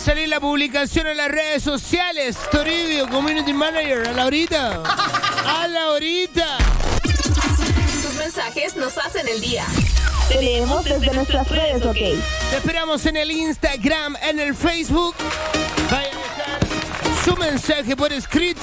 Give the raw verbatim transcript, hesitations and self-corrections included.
salir la publicación en las redes sociales. Toribio, Community Manager, a la horita. A la horita. Tus mensajes nos hacen el día. Te leemos desde nuestras redes, ok. Te esperamos en el Instagram, en el Facebook. Vaya a dejar su mensaje por escrito.